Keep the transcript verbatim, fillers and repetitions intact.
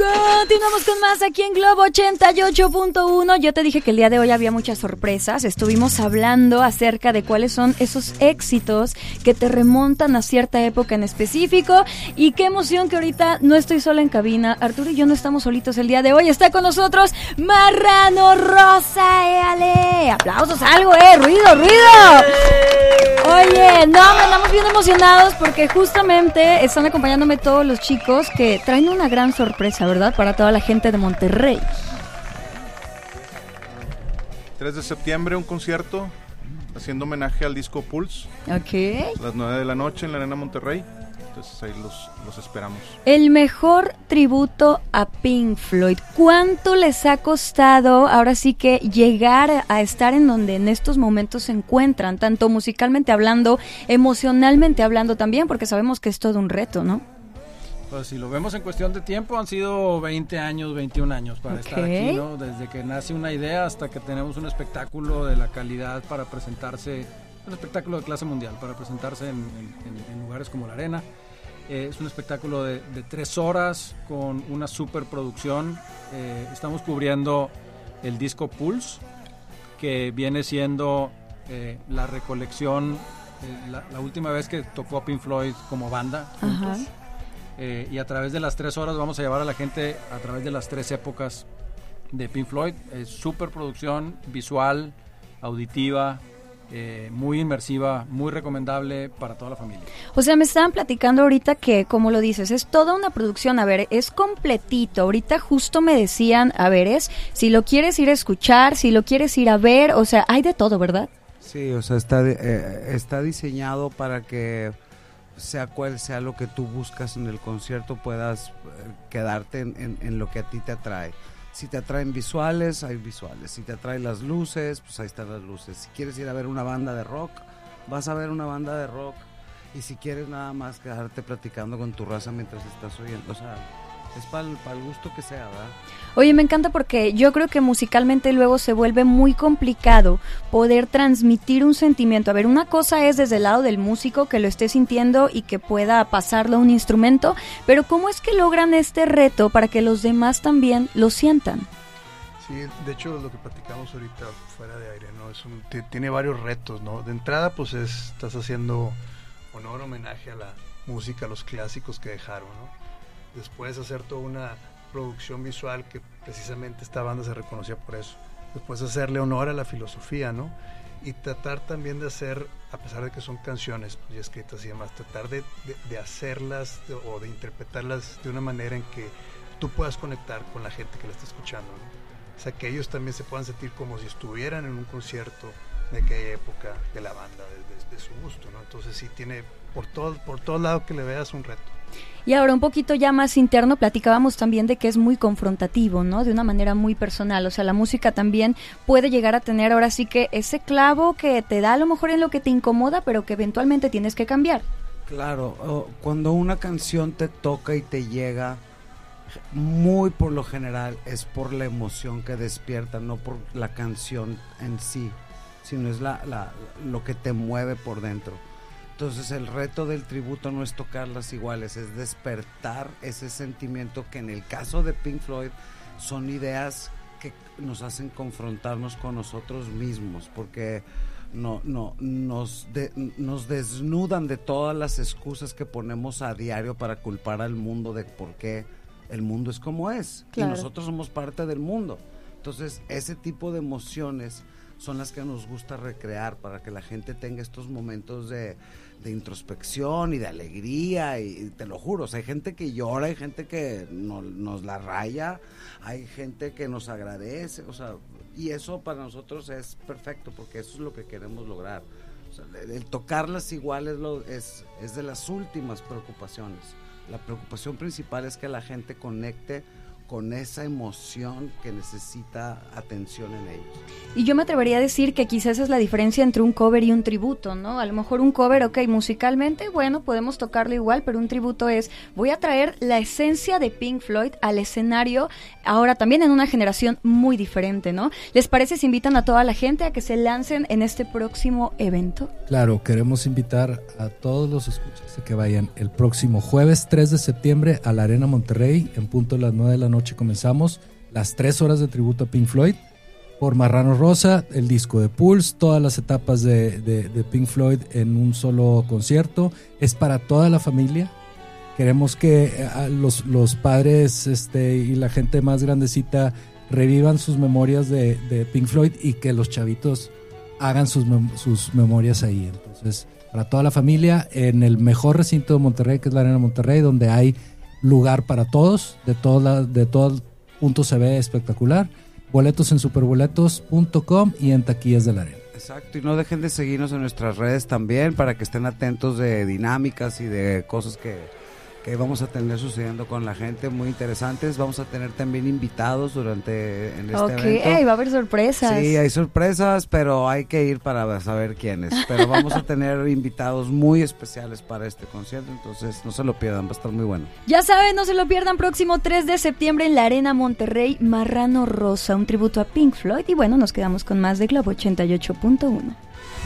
Continuamos con más aquí en Globo ochenta y ocho punto uno. Yo te dije que el día de hoy había muchas sorpresas. Estuvimos hablando acerca de cuáles son esos éxitos que te remontan a cierta época en específico. Y qué emoción que ahorita no estoy sola en cabina. Arturo y yo no estamos solitos el día de hoy. Está con nosotros Marrano Rosa, éale. Aplausos, algo, eh, ruido, ruido. Oye, no, me andamos bien emocionados porque justamente están acompañándome todos los chicos que traen una gran sorpresa, ¿verdad? Para toda la gente de Monterrey. tres de septiembre, un concierto haciendo homenaje al disco Pulse. Ok. A las nueve de la noche en la Arena Monterrey. Entonces ahí los, los esperamos. El mejor tributo a Pink Floyd. ¿Cuánto les ha costado ahora sí que llegar a estar en donde en estos momentos se encuentran? Tanto musicalmente hablando, emocionalmente hablando también, porque sabemos que es todo un reto, ¿no? Pues si lo vemos en cuestión de tiempo, han sido veinte años, veintiún años para okay. estar aquí, ¿no? Desde que nace una idea hasta que tenemos un espectáculo de la calidad para presentarse, un espectáculo de clase mundial, para presentarse en, en, en lugares como la Arena. Eh, es un espectáculo de, de tres horas con una superproducción. Eh, estamos cubriendo el disco Pulse, que viene siendo eh, la recolección, eh, la, la última vez que tocó Pink Floyd como banda juntos. Eh, y a través de las tres horas vamos a llevar a la gente a través de las tres épocas de Pink Floyd. Es superproducción visual, auditiva, Eh, muy inmersiva, muy recomendable para toda la familia. O sea, me estaban platicando ahorita que, como lo dices, es toda una producción, a ver, es completito. Ahorita justo me decían, a ver, es si lo quieres ir a escuchar, si lo quieres ir a ver, o sea, hay de todo, ¿verdad? Sí, o sea, está, eh, está diseñado para que sea cual sea lo que tú buscas en el concierto, puedas eh, quedarte en, en, en lo que a ti te atrae. Si te atraen visuales, hay visuales. Si te atraen las luces, pues ahí están las luces. Si quieres ir a ver una banda de rock, vas a ver una banda de rock. Y si quieres nada más quedarte platicando con tu raza mientras estás oyendo, o sea, es para el, para el gusto que sea, ¿verdad? Oye, me encanta porque yo creo que musicalmente luego se vuelve muy complicado poder transmitir un sentimiento. A ver, una cosa es desde el lado del músico que lo esté sintiendo y que pueda pasarlo a un instrumento, pero ¿cómo es que logran este reto para que los demás también lo sientan? Sí, de hecho lo que platicamos ahorita fuera de aire, ¿no? Es un, t- tiene varios retos, ¿no? De entrada, pues es, estás haciendo honor, homenaje a la música, a los clásicos que dejaron, ¿no? Después hacer toda una producción visual que precisamente esta banda se reconocía por eso. Después hacerle honor a la filosofía, ¿no? Y tratar también de hacer, a pesar de que son canciones pues, ya escritas y demás, tratar de, de, de hacerlas de, o de interpretarlas de una manera en que tú puedas conectar con la gente que la está escuchando, ¿no? O sea, que ellos también se puedan sentir como si estuvieran en un concierto de aquella época de la banda, de, de, de su gusto, ¿no? Entonces sí tiene por todo, por todo lado que le veas un reto. Y ahora un poquito ya más interno, platicábamos también de que es muy confrontativo, ¿no? De una manera muy personal, o sea, la música también puede llegar a tener ahora sí que ese clavo que te da a lo mejor en lo que te incomoda, pero que eventualmente tienes que cambiar. Claro, oh, cuando una canción te toca y te llega, muy por lo general es por la emoción que despierta, no por la canción en sí, sino es la, la, lo que te mueve por dentro. Entonces el reto del tributo no es tocarlas iguales, es despertar ese sentimiento que en el caso de Pink Floyd son ideas que nos hacen confrontarnos con nosotros mismos, porque no, no, nos, de, nos desnudan de todas las excusas que ponemos a diario para culpar al mundo de por qué el mundo es como es, claro. Y nosotros somos parte del mundo. Entonces ese tipo de emociones son las que nos gusta recrear para que la gente tenga estos momentos de, de introspección y de alegría, y, y te lo juro, o sea, hay gente que llora, hay gente que no, nos la raya, hay gente que nos agradece, o sea, y eso para nosotros es perfecto porque eso es lo que queremos lograr. O sea, el, el tocarlas igual es, lo, es, es de las últimas preocupaciones. La preocupación principal es que la gente conecte con esa emoción que necesita atención en ellos. Y yo me atrevería a decir que quizás esa es la diferencia entre un cover y un tributo, ¿no? A lo mejor un cover, ok, musicalmente, bueno, podemos tocarlo igual, pero un tributo es, voy a traer la esencia de Pink Floyd al escenario, ahora también en una generación muy diferente, ¿no? ¿Les parece si invitan a toda la gente a que se lancen en este próximo evento? Claro, queremos invitar a todos los escuchas a que vayan el próximo jueves tres de septiembre a la Arena Monterrey en punto de las nueve de la noche. noche comenzamos las tres horas de tributo a Pink Floyd por Marrano Rosa, el disco de Pulse, todas las etapas de, de, de Pink Floyd en un solo concierto. Es para toda la familia. Queremos que a los, los padres este, y la gente más grandecita revivan sus memorias de, de Pink Floyd y que los chavitos hagan sus, mem- sus memorias ahí. Entonces, para toda la familia, en el mejor recinto de Monterrey, que es la Arena Monterrey, donde hay lugar para todos, de todo, la, de todo punto se ve espectacular. Boletos en superboletos punto com y en taquillas de la Arena. Exacto, y no dejen de seguirnos en nuestras redes también para que estén atentos de dinámicas y de cosas que, que vamos a tener sucediendo con la gente muy interesantes. Vamos a tener también invitados durante en este Ok, evento. va a haber sorpresas. Sí, hay sorpresas, pero hay que ir para saber quiénes. Pero vamos a tener invitados muy especiales para este concierto, entonces no se lo pierdan, va a estar muy bueno. Ya saben, no se lo pierdan, próximo tres de septiembre en la Arena Monterrey, Marrano Rosa, un tributo a Pink Floyd. Y bueno, nos quedamos con más de Globo ochenta y ocho punto uno.